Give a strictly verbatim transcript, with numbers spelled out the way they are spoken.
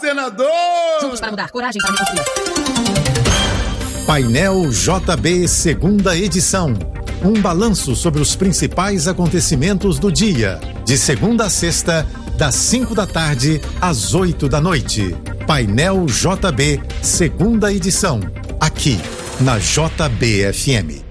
coordenador! Juntos para mudar, coragem para reconstruir. Painel J B, segunda edição. Um balanço sobre os principais acontecimentos do dia. De segunda a sexta, das cinco da tarde às oito da noite. Painel J B, segunda edição. Aqui, na J B F M.